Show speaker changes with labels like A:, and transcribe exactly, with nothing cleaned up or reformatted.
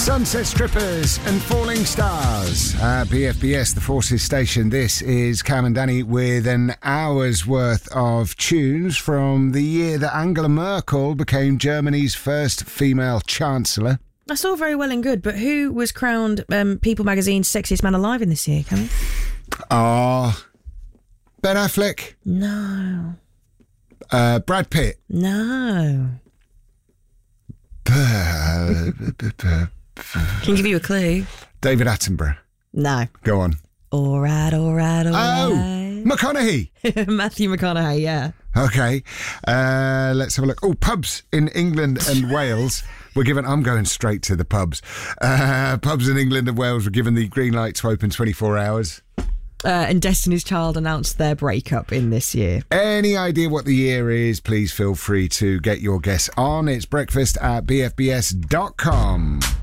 A: Sunset Strippers and Falling Stars. Uh, B F B S, the Forces Station. This is Cam and Danny with an hour's worth of tunes from the year that Angela Merkel became Germany's first female chancellor.
B: That's all very well and good, but who was crowned um, People Magazine's Sexiest Man Alive in this year, Cam?
A: Ah, uh, Ben Affleck.
B: No.
A: Uh, Brad Pitt.
B: No. Can give you a clue.
A: David Attenborough.
B: No.
A: Go on.
B: All right, all right, all
A: oh,
B: right.
A: McConaughey.
B: Matthew McConaughey, yeah.
A: Okay. Uh, let's have a look. Oh, pubs in England and Wales were given... I'm going straight to the pubs. Uh, pubs in England and Wales were given the green light to open twenty-four hours.
B: Uh, and Destiny's Child announced their breakup in this year.
A: Any idea what the year is, please feel free to get your guess on. It's breakfast at b f b s dot com.